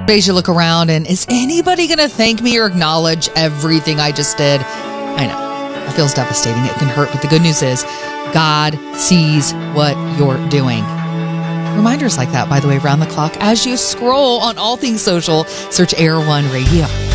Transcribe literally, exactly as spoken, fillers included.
Days you look around and is anybody going to thank me or acknowledge everything I just did? I know. It feels devastating. It can hurt. But the good news is God sees what you're doing. Reminders like that, by the way, around the clock as you scroll on all things social. Search Air One Radio.